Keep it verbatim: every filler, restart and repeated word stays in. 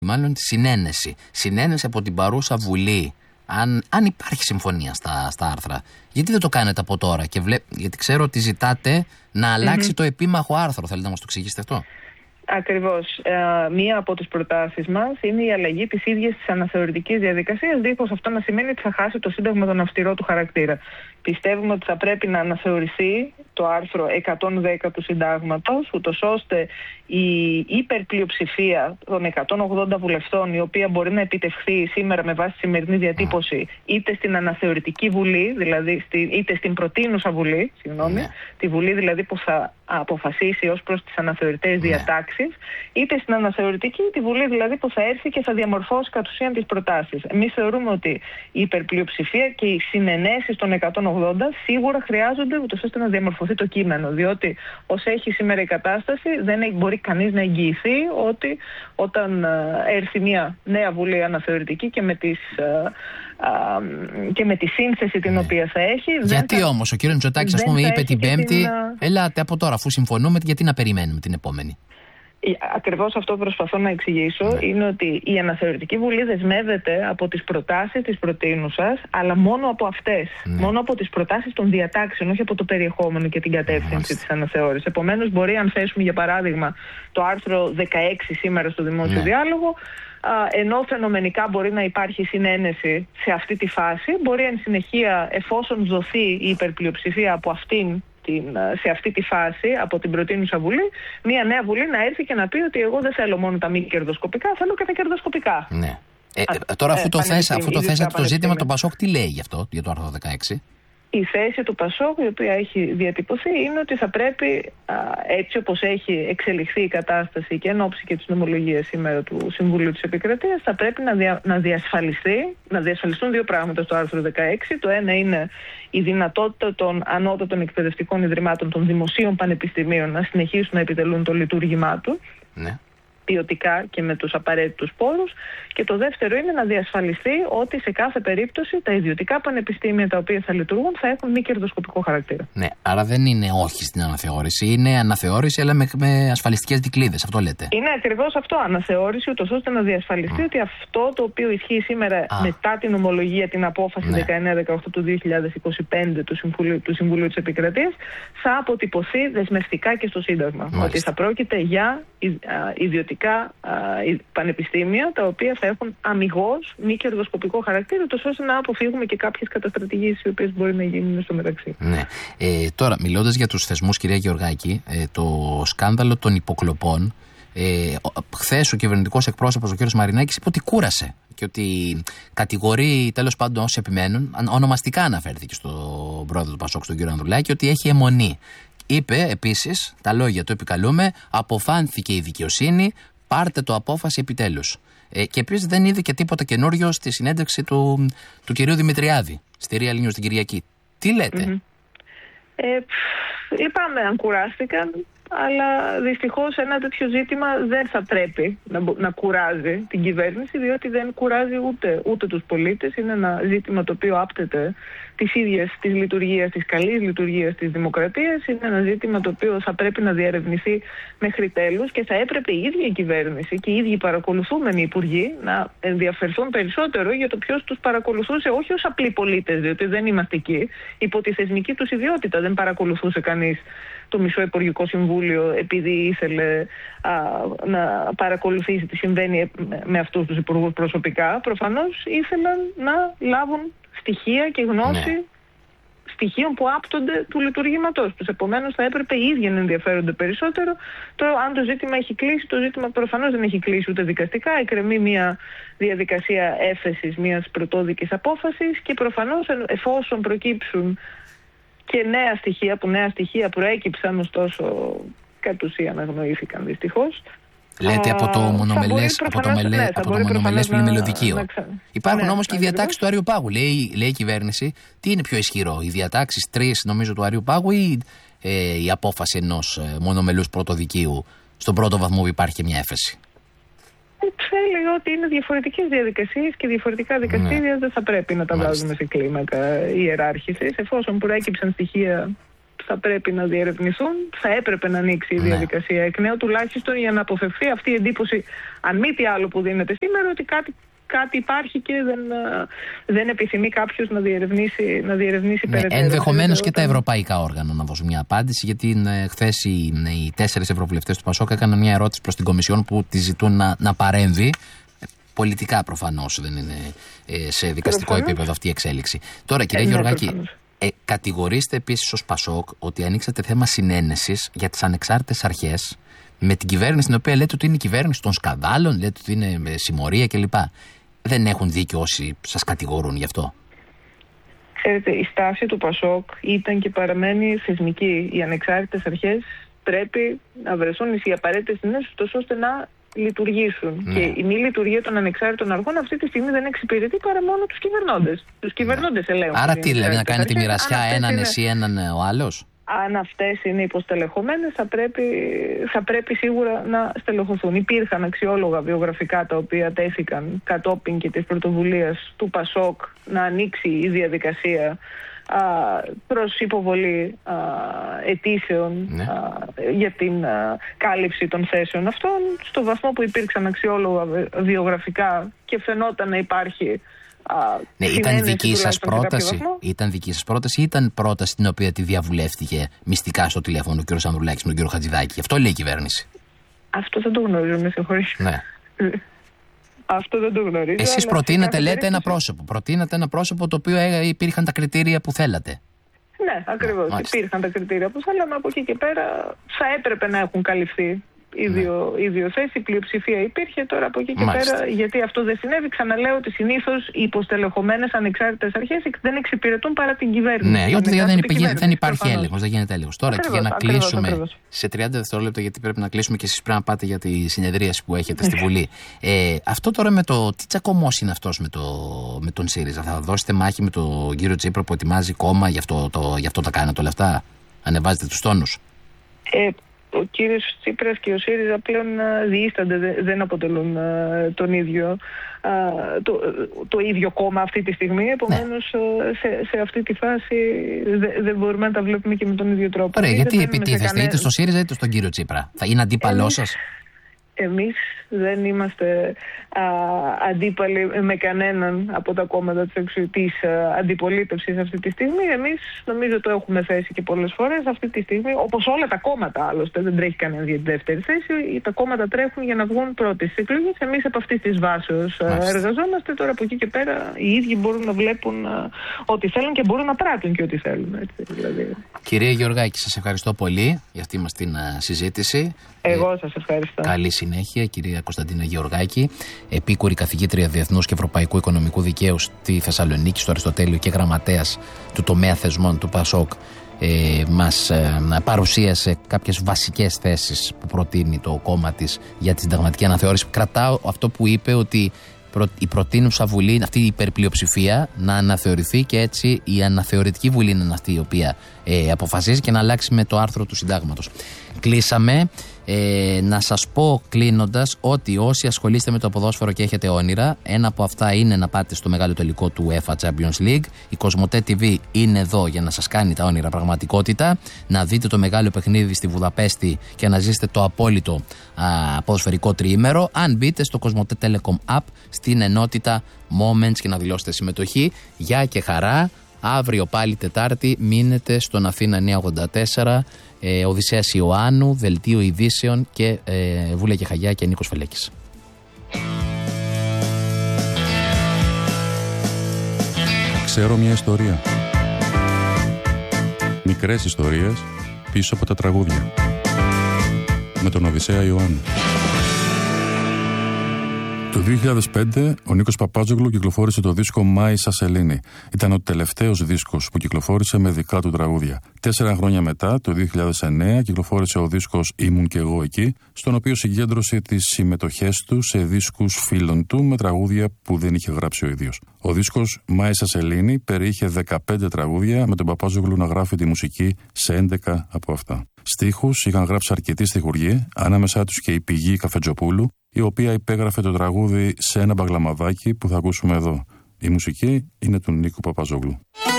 μάλλον τη συνένεση. Συνένεση από την παρούσα Βουλή. Αν, αν υπάρχει συμφωνία στα, στα άρθρα, γιατί δεν το κάνετε από τώρα? Και βλέ, γιατί ξέρω ότι ζητάτε να αλλάξει mm-hmm. το επίμαχο άρθρο. Θέλετε να μας το εξηγήσετε αυτό? Ακριβώς. Ε, μία από τις προτάσεις μας είναι η αλλαγή της ίδιας της αναθεωρητικής διαδικασίας, δίχως αυτό να σημαίνει ότι θα χάσει το Σύνταγμα τον αυστηρό του χαρακτήρα. Πιστεύουμε ότι θα πρέπει να αναθεωρηθεί το άρθρο εκατόν δέκα του Συντάγματος, ούτως ώστε η υπερπλειοψηφία των εκατόν ογδόντα βουλευτών, η οποία μπορεί να επιτευχθεί σήμερα με βάση τη σημερινή διατύπωση, είτε στην αναθεωρητική Βουλή, δηλαδή στη, είτε στην προτείνουσα Βουλή, συγγνώμη, yeah. τη Βουλή δηλαδή που θα αποφασίσει ως προς τις αναθεωρητές yeah. διατάξεις, είτε στην αναθεωρητική, τη Βουλή δηλαδή που θα έρθει και θα διαμορφώσει κατ' ουσίαν τις προτάσεις. Εμείς θεωρούμε ότι η υπερπλειοψηφία και οι συνενέσεις των εκατόν ογδόντα σίγουρα χρειάζονται ούτως ώστε να διαμορφωθεί το κείμενο. Διότι ως έχει σήμερα η κατάσταση, δεν μπορεί κανείς να εγγυηθεί ότι όταν έρθει μια νέα Βουλή αναθεωρητική και με, τις, και με τη σύνθεση την ναι. οποία θα έχει. Γιατί θα... όμως ο κ. Μητσοτάκης, ας πούμε, είπε την Πέμπτη, την... ελάτε από τώρα, αφού συμφωνούμε, γιατί να περιμένουμε την επόμενη? Ακριβώς αυτό που προσπαθώ να εξηγήσω ναι. είναι ότι η αναθεωρητική Βουλή δεσμεύεται από τις προτάσεις της προτείνουσας, αλλά μόνο από αυτές. Ναι. Μόνο από τις προτάσεις των διατάξεων, όχι από το περιεχόμενο και την κατεύθυνση ναι. της αναθεώρησης. Επομένως, μπορεί, αν θέσουμε για παράδειγμα το άρθρο δεκαέξι σήμερα στο δημόσιο ναι. διάλογο, ενώ φαινομενικά μπορεί να υπάρχει συνένεση σε αυτή τη φάση, μπορεί εν συνεχεία, εφόσον δοθεί η υπερπλειοψηφία από αυτήν, σε αυτή τη φάση από την προτείνουσα Βουλή, μια νέα Βουλή να έρθει και να πει ότι εγώ δεν θέλω μόνο τα μη κερδοσκοπικά, θέλω και τα κερδοσκοπικά. Ναι. Ε, Α, τώρα αφού ε, το, θέσα, αφού το θέσατε το ζήτημα, το Πασόκ τι λέει γι' αυτό, για το άρθρο δεκαέξι? Η θέση του Πασόκ, η οποία έχει διατυπωθεί, είναι ότι θα πρέπει, α, έτσι όπως έχει εξελιχθεί η κατάσταση και εν ώψη και της νομολογίας σήμερα του Συμβουλίου της Επικρατείας, θα πρέπει να, δια, να, διασφαλιστεί, να διασφαλιστούν δύο πράγματα στο άρθρο δεκαέξι. Το ένα είναι η δυνατότητα των ανώτατων εκπαιδευτικών ιδρυμάτων, των δημοσίων πανεπιστημίων, να συνεχίσουν να επιτελούν το λειτουργήμά του. Ναι. Ποιοτικά και με τους απαραίτητους πόρους. Και το δεύτερο είναι να διασφαλιστεί ότι σε κάθε περίπτωση τα ιδιωτικά πανεπιστήμια τα οποία θα λειτουργούν θα έχουν μη κερδοσκοπικό χαρακτήρα. Ναι, άρα δεν είναι όχι στην αναθεώρηση. Είναι αναθεώρηση, αλλά με, με ασφαλιστικές δικλείδες. Αυτό λέτε? Είναι ακριβώς αυτό. Αναθεώρηση, ούτως ώστε να διασφαλιστεί mm. ότι αυτό το οποίο ισχύει σήμερα ah. μετά την ομολογία, την απόφαση ναι. δεκαεννέα δεκαοκτώ του δύο χιλιάδες είκοσι πέντε του Συμβουλίου, του Συμβουλίου της Επικρατείας, θα αποτυπωθεί δεσμευτικά και στο Σύνταγμα. Μάλιστα. Ότι θα πρόκειται για ιδιωτικά πανεπιστήμια τα οποία θα έχουν αμιγώς μη κερδοσκοπικό χαρακτήρα, τόσο ώστε να αποφύγουμε και κάποιες καταστρατηγήσεις οι οποίες μπορεί να γίνουν στο μεταξύ. Ναι. Ε, τώρα, μιλώντας για τους θεσμούς, κυρία Γεωργάκη, ε, το σκάνδαλο των υποκλοπών, ε, χθες ο κυβερνητικός εκπρόσωπος, ο κ. Μαρινάκης, είπε ότι κούρασε και ότι κατηγορεί τέλος πάντων όσοι επιμένουν, ονομαστικά αναφέρθηκε στον πρόεδρο του Πασόκ, τον κ. Ανδρουλάκη, ότι έχει αιμονή. Είπε επίσης, τα λόγια του επικαλούμε, αποφάνθηκε η δικαιοσύνη, πάρτε το απόφαση επιτέλους. Ε, και επίσης δεν είδε και τίποτα καινούριο στη συνέντευξη του, του κυρίου Δημητριάδη, στη Real News την Κυριακή. Τι λέτε? Mm-hmm. Ε, λυπάμαι αν κουράστηκαν, αλλά δυστυχώς ένα τέτοιο ζήτημα δεν θα πρέπει να, να κουράζει την κυβέρνηση, διότι δεν κουράζει ούτε, ούτε τους πολίτες. Είναι ένα ζήτημα το οποίο άπτεται της ίδιας της λειτουργίας, της καλής λειτουργίας της δημοκρατίας. Είναι ένα ζήτημα το οποίο θα πρέπει να διερευνηθεί μέχρι τέλους και θα έπρεπε η ίδια η κυβέρνηση και οι ίδιοι παρακολουθούμενοι υπουργοί να ενδιαφερθούν περισσότερο για το ποιος τους παρακολουθούσε, όχι ως απλοί πολίτες, διότι δεν είμαστε εκεί, υπό τη θεσμική τους ιδιότητα. Δεν παρακολουθούσε κανείς το μισό Υπουργικό Συμβούλιο επειδή ήθελε α, να παρακολουθήσει τι συμβαίνει με αυτούς τους υπουργούς προσωπικά. Προφανώς ήθελαν να λάβουν στοιχεία και γνώση ναι. στοιχείων που άπτονται του λειτουργήματός τους. Επομένως θα έπρεπε οι ίδιοι να ενδιαφέρονται περισσότερο. Τώρα, αν το ζήτημα έχει κλείσει, το ζήτημα προφανώς δεν έχει κλείσει ούτε δικαστικά. Εκκρεμεί μια διαδικασία έφεσης μιας πρωτόδικης απόφασης και προφανώς εφόσον προκύψουν και νέα στοιχεία, που νέα στοιχεία προέκυψαν, ωστόσο κατ' ουσίαν αγνοήθηκαν δυστυχώς. Λέτε από το μονομελές, από το, μελέ, ναι, από το μονομελές πλημελωδικείο. Να, να Υπάρχουν ναι, όμως και οι διατάξεις του Αριού Πάγου. Λέει, λέει η κυβέρνηση, τι είναι πιο ισχυρό, οι διατάξεις τρεις νομίζω του Αριού Πάγου ή ε, η απόφαση ενός ε, μονομελούς πρωτοδικείου στον πρώτο βαθμό που υπάρχει και μια έφεση? Θα έλεγα ότι είναι διαφορετικές διαδικασίες και διαφορετικά δικαστήρια ναι. δεν θα πρέπει να τα Μάλιστα. βάζουμε σε κλίμακα ιεράρχησης. Εφόσον προέκυψαν στοιχεία θα πρέπει να διερευνηθούν. Θα έπρεπε να ανοίξει η διαδικασία ναι. εκ νέου, τουλάχιστον για να αποφευθεί αυτή η εντύπωση, αν μη τι άλλο που δίνεται σήμερα, ότι κάτι, κάτι υπάρχει και δεν, δεν επιθυμεί κάποιος να διερευνήσει, να διερευνήσει ναι, περαιτέρω. Ενδεχομένως και τα ευρωπαϊκά όργανα να δώσουν μια απάντηση, γιατί χθες οι, οι τέσσερις ευρωβουλευτές του Πασόκ έκαναν μια ερώτηση προς την Κομισιόν που τη ζητούν να, να παρέμβει. Πολιτικά προφανώς δεν είναι ε, σε δικαστικό προφανώς. επίπεδο αυτή η εξέλιξη. Τώρα, κύριε ε, Γεωργάκη, ε, κατηγορείστε επίσης ως Πασόκ ότι ανοίξατε θέμα συνένεσης για τις ανεξάρτητες αρχές με την κυβέρνηση, την οποία λέτε ότι είναι η κυβέρνηση των σκανδάλων, λέτε ότι είναι συμμορία κλπ. Δεν έχουν δίκιο όσοι σας κατηγορούν γι' αυτό? Ξέρετε, η στάση του Πασόκ ήταν και παραμένει θεσμική. Οι ανεξάρτητες αρχές πρέπει να βρεθούν οι απαραίτητες συνένεσεις ώστε να λειτουργήσουν. Ναι. Και η μη λειτουργία των ανεξάρτητων αρχών αυτή τη στιγμή δεν εξυπηρετεί παρά μόνο τους κυβερνώντες. Τους κυβερνώντες ναι. ελέγχουν. Άρα τι λέτε, να κάνετε μοιρασιά έναν είναι... εσύ, έναν ο άλλος? Αν αυτές είναι υποστελεχωμένες, θα πρέπει, θα πρέπει σίγουρα να στελεχωθούν. Υπήρχαν αξιόλογα βιογραφικά τα οποία τέθηκαν κατόπιν και της πρωτοβουλίας του Πασόκ να ανοίξει η διαδικασία α, προς υποβολή α, αιτήσεων ναι. α, για την α, κάλυψη των θέσεων αυτών. Στο βαθμό που υπήρξαν αξιόλογα βιογραφικά και φαινόταν να υπάρχει ναι, ήταν δική σας πρόταση, ήταν δική σας πρόταση ή ήταν πρόταση την οποία τη διαβουλεύτηκε μυστικά στο τηλέφωνο ο κ. Ανδρουλάκης με τον κ. Χατζηδάκη? Αυτό λέει η κυβέρνηση. Αυτό δεν το γνωρίζω, με συγχωρείτε. Ναι. Αυτό δεν το γνωρίζω. Εσείς προτείνατε, λέτε, ένα πρόσωπο. Προτείνατε ένα πρόσωπο το οποίο υπήρχαν τα κριτήρια που θέλατε. Ναι, ακριβώς. Ναι, υπήρχαν τα κριτήρια που θέλαμε. Από εκεί και πέρα θα έπρεπε να έχουν καλυφθεί. Οι δύο, ναι. δύο θέσεις, η πλειοψηφία υπήρχε. Τώρα από εκεί και Μάλιστα. πέρα, γιατί αυτό δεν συνέβη, ξαναλέω ότι συνήθως οι υποστελεχωμένες ανεξάρτητες αρχές δεν εξυπηρετούν παρά την κυβέρνηση. Ναι, ότι δεν, υπή, δεν υπάρχει έλεγχος, δεν γίνεται έλεγχος. Τώρα ακριβώς, και για να ακριβώς, κλείσουμε ακριβώς. σε τριάντα δευτερόλεπτα, γιατί πρέπει να κλείσουμε και εσείς πρέπει να πάτε για τη συνεδρίαση που έχετε στη Βουλή. Ε, αυτό τώρα με το. Τι τσακωμός είναι αυτός με, το, με τον ΣΥΡΙΖΑ? Θα δώσετε μάχη με τον κύριο Τσίπρα που ετοιμάζει κόμμα, γι' αυτό, το, γι αυτό τα κάνετε όλα αυτά? Ανεβάζετε τους τόνους? Ε, Ο κύριος Τσίπρας και ο ΣΥΡΙΖΑ πλέον διείστανται, δεν αποτελούν uh, τον ίδιο, uh, το, το ίδιο κόμμα αυτή τη στιγμή. Επομένως, ναι. σε, σε αυτή τη φάση δεν δε μπορούμε να τα βλέπουμε και με τον ίδιο τρόπο. Ωραία, γιατί επιτίθεστε κανένα... είτε στο ΣΥΡΙΖΑ είτε στον κύριο Τσίπρα? Θα είναι αντίπαλός σας? Εμείς δεν είμαστε α, αντίπαλοι με κανέναν από τα κόμματα της, της αντιπολίτευσης αυτή τη στιγμή. Εμείς νομίζω το έχουμε θέσει και πολλές φορές αυτή τη στιγμή, όπως όλα τα κόμματα άλλωστε, δεν τρέχει κανένα για τη δεύτερη θέση. Τα κόμματα τρέχουν για να βγουν πρώτοι στις εκλογές. Εμείς από αυτή τη βάση εργαζόμαστε. Τώρα από εκεί και πέρα οι ίδιοι μπορούν να βλέπουν α, ό,τι θέλουν και μπορούν να πράττουν και ό,τι θέλουν. Έτσι, δηλαδή. Κυρία Γεωργάκη, σας ευχαριστώ πολύ για αυτή μας την α, συζήτηση. Εγώ σας ευχαριστώ. Καλή συνέχεια, κυρία Κωνσταντίνα Γεωργάκη, επίκουρη καθηγήτρια Διεθνούς και Ευρωπαϊκού Οικονομικού Δικαίου στη Θεσσαλονίκη, στο Αριστοτέλειο και γραμματέας του τομέα θεσμών του Πασόκ. Ε, μας ε, παρουσίασε κάποιες βασικές θέσεις που προτείνει το κόμμα της για τη συνταγματική αναθεώρηση. Κρατάω αυτό που είπε, ότι η προτείνουσα Βουλή, αυτή η υπερπλειοψηφία, να αναθεωρηθεί και έτσι η αναθεωρητική Βουλή είναι αυτή η οποία ε, αποφασίζει και να αλλάξει με το άρθρο του Συντάγματος. Κλείσαμε. Ε, να σας πω κλείνοντας ότι όσοι ασχολείστε με το ποδόσφαιρο και έχετε όνειρα, ένα από αυτά είναι να πάτε στο μεγάλο τελικό του UEFA Champions League. Η Κοσμοτέ τι βι είναι εδώ για να σας κάνει τα όνειρα πραγματικότητα. Να δείτε το μεγάλο παιχνίδι στη Βουδαπέστη και να ζήσετε το απόλυτο α, ποδοσφαιρικό τριήμερο. Αν μπείτε στο Κοσμοτέ Telecom App στην ενότητα Moments και να δηλώσετε συμμετοχή. Γεια και χαρά. Αύριο πάλι Τετάρτη μείνετε στον Αθήνα εννιακόσια ογδόντα τέσσερα, ε, Οδυσσέας Ιωάννου, Δελτίο Ειδήσεων και ε, Βούλια και Χαγιά και Νίκος Φελέκης. Ξέρω μια ιστορία. Μικρές ιστορίες πίσω από τα τραγούδια. Με τον Οδυσσέα Ιωάννου. Το δύο χιλιάδες πέντε ο Νίκος Παπάζογλου κυκλοφόρησε το δίσκο «Μάησα Σελήνη». Ήταν ο τελευταίος δίσκος που κυκλοφόρησε με δικά του τραγούδια. Τέσσερα χρόνια μετά, το δύο χιλιάδες εννέα, κυκλοφόρησε ο δίσκος «Ήμουν κι εγώ εκεί», στον οποίο συγκέντρωσε τις συμμετοχές του σε δίσκους φίλων του με τραγούδια που δεν είχε γράψει ο ίδιος. Ο δίσκος «Μάησα Σελήνη» περιείχε δεκαπέντε τραγούδια, με τον Παπάζογλου να γράφει τη μουσική σε έντεκα από αυτά. Στίχους είχαν γράψει αρκετοί στιχουργοί, ανάμεσά τους και η Πηγή Καφετζοπούλου, η οποία υπέγραφε το τραγούδι σε ένα μπαγλαμαδάκι που θα ακούσουμε εδώ. Η μουσική είναι του Νίκου Παπαζόγλου.